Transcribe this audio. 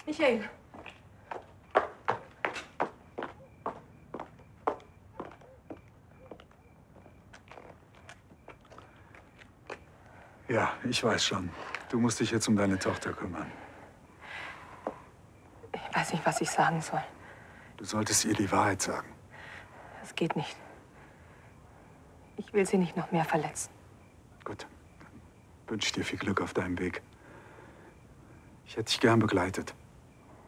Michael. Ja, ich weiß schon. Du musst dich jetzt um deine Tochter kümmern. Ich weiß nicht, was ich sagen soll. Du solltest ihr die Wahrheit sagen. Das geht nicht. Ich will sie nicht noch mehr verletzen. Gut. Dann wünsche ich dir viel Glück auf deinem Weg. Ich hätte dich gern begleitet.